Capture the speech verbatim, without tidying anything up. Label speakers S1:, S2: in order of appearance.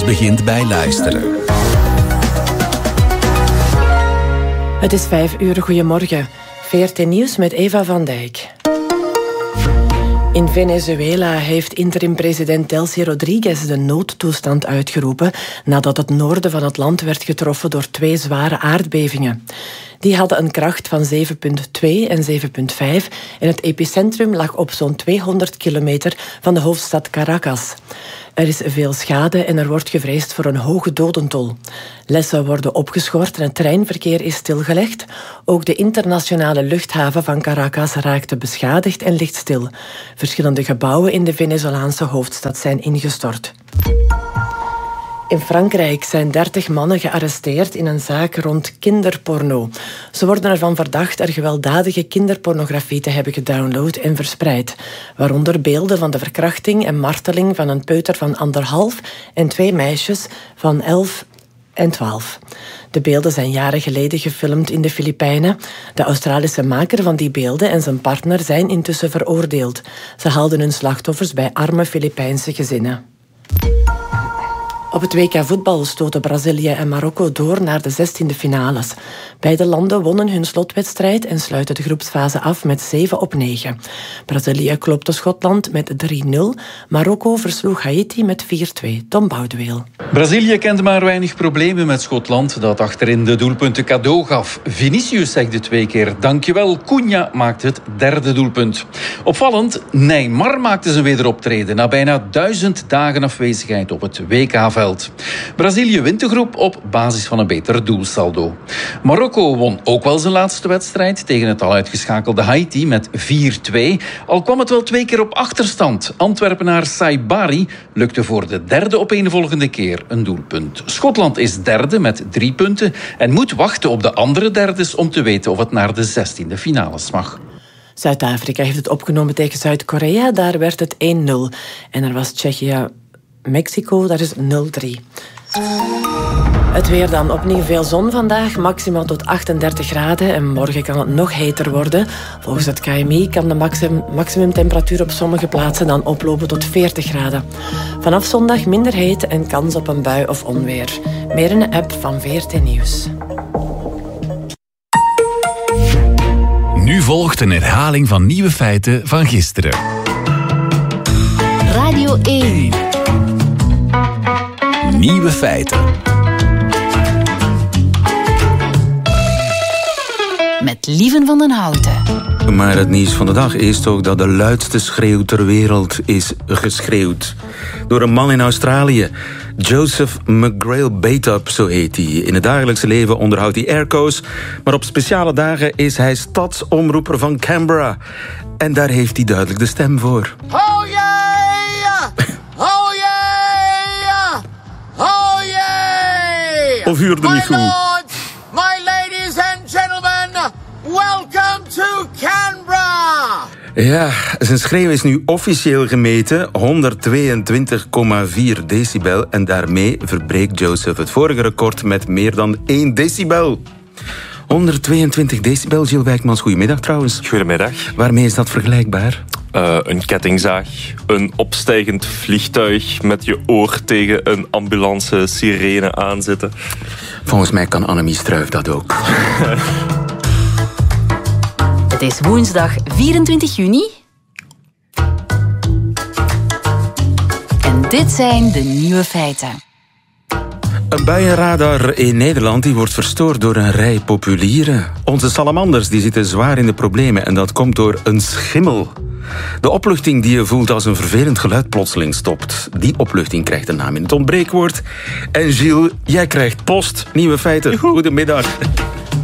S1: begint bij luisteren.
S2: Het is vijf uur, goedemorgen. V R T Nieuws met Eva van Dijk. In Venezuela heeft interim-president Delcy Rodriguez de noodtoestand uitgeroepen nadat het noorden van het land werd getroffen door twee zware aardbevingen. Die hadden een kracht van zeven komma twee en zeven komma vijf en het epicentrum lag op zo'n tweehonderd kilometer van de hoofdstad Caracas. Er is veel schade en er wordt gevreesd voor een hoge dodentol. Lessen worden opgeschort en het treinverkeer is stilgelegd. Ook de internationale luchthaven van Caracas raakte beschadigd en ligt stil. Verschillende gebouwen in de Venezolaanse hoofdstad zijn ingestort. In Frankrijk zijn dertig mannen gearresteerd in een zaak rond kinderporno. Ze worden ervan verdacht er gewelddadige kinderpornografie te hebben gedownload en verspreid. Waaronder beelden van de verkrachting en marteling van een peuter van anderhalf en twee meisjes van elf en twaalf. De beelden zijn jaren geleden gefilmd in de Filipijnen. De Australische maker van die beelden en zijn partner zijn intussen veroordeeld. Ze haalden hun slachtoffers bij arme Filipijnse gezinnen. Op het W K voetbal stoten Brazilië en Marokko door naar de zestiende finales. Beide landen wonnen hun slotwedstrijd en sluiten de groepsfase af met zeven op negen. Brazilië klopte Schotland met drie nul. Marokko versloeg Haiti met vier twee. Tom Boudeweel.
S3: Brazilië kende maar weinig problemen met Schotland, dat achterin de doelpunten cadeau gaf. Vinicius zegde twee keer dankjewel. Cunha maakte het derde doelpunt. Opvallend, Neymar maakte zijn wederoptreden na bijna duizend dagen afwezigheid op het W K-veld. Brazilië wint de groep op basis van een beter doelsaldo. Marokko won ook wel zijn laatste wedstrijd tegen het al uitgeschakelde Haiti met vier twee. Al kwam het wel twee keer op achterstand. Antwerpenaar Saibari lukte voor de derde opeenvolgende keer een doelpunt. Schotland is derde met drie punten en moet wachten op de andere derdes om te weten of het naar de zestiende finales mag.
S2: Zuid-Afrika heeft het opgenomen tegen Zuid-Korea. Daar werd het één nul. En er was Tsjechië... Mexico, dat is nul drie. Het weer dan. Opnieuw veel zon vandaag, maximaal tot achtendertig graden. En morgen kan het nog heter worden. Volgens het K M I kan de maximum, maximumtemperatuur op sommige plaatsen dan oplopen tot veertig graden. Vanaf zondag minder heet en kans op een bui of onweer. Meer in de app van V R T Nieuws.
S1: Nu volgt een herhaling van nieuwe feiten van gisteren.
S4: Radio één.
S1: Nieuwe feiten.
S4: Met Lieven van den Houten.
S5: Maar het nieuws van de dag is toch dat de luidste schreeuw ter wereld is geschreeuwd. Door een man in Australië. Joseph McGrail Batop, zo heet hij. In het dagelijkse leven onderhoudt hij airco's. Maar op speciale dagen is hij stadsomroeper van Canberra. En daar heeft hij duidelijk de stem voor.
S6: Oh yeah! Oh yeah! Oh yeah!
S5: Of huurde niet goed?
S6: My lords, my ladies and gentlemen, welcome to Canberra!
S5: Ja, zijn schreeuw is nu officieel gemeten, honderdtweeëntwintig komma vier decibel. En daarmee verbreekt Joseph het vorige record met meer dan één decibel. honderdtweeëntwintig decibel, Gilles Wijkmans, goedemiddag trouwens.
S7: Goedemiddag.
S5: Waarmee is dat vergelijkbaar?
S7: Uh, een kettingzaag, een opstijgend vliegtuig met je oor tegen een ambulance sirene aanzitten.
S5: Volgens mij kan Annemie Struijf dat ook.
S4: Het is woensdag vierentwintig juni. En dit zijn de nieuwe feiten.
S5: Een buienradar in Nederland die wordt verstoord door een rij populieren. Onze salamanders die zitten zwaar in de problemen en dat komt door een schimmel. De opluchting die je voelt als een vervelend geluid plotseling stopt. Die opluchting krijgt een naam in het ontbreekwoord. En Gilles, jij krijgt post. Nieuwe feiten. Goedemiddag.